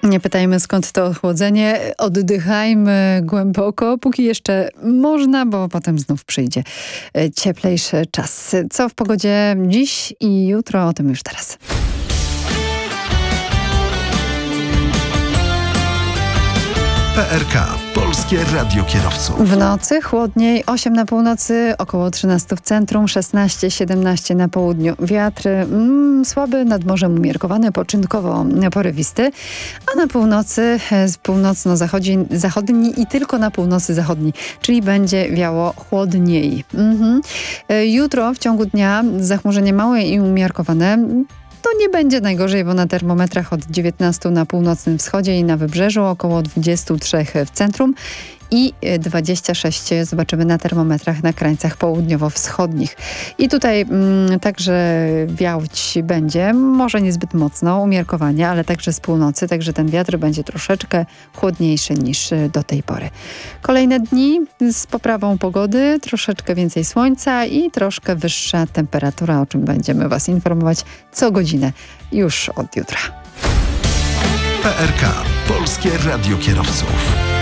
Nie pytajmy, skąd to ochłodzenie. Oddychajmy głęboko, póki jeszcze można, bo potem znów przyjdzie cieplejszy czas. Co w pogodzie dziś i jutro? O tym już teraz. PRK. Polskie Radio Kierowców. W nocy chłodniej, 8 na północy, około 13 w centrum, 16-17 na południu. Wiatr słaby, nad morzem umiarkowany, poczynkowo porywisty, a na północy północno-zachodni i tylko na północy zachodniej, czyli będzie wiało chłodniej. Jutro w ciągu dnia zachmurzenie małe i umiarkowane. To nie będzie najgorzej, bo na termometrach od 19 na północnym wschodzie i na wybrzeżu, około 23 w centrum i 26 zobaczymy na termometrach na krańcach południowo-wschodnich. I tutaj także wiać będzie, może niezbyt mocno, umiarkowanie, ale także z północy, także ten wiatr będzie troszeczkę chłodniejszy niż do tej pory. Kolejne dni z poprawą pogody, troszeczkę więcej słońca i troszkę wyższa temperatura, o czym będziemy Was informować co godzinę już od jutra. PRK. Polskie Radio Kierowców.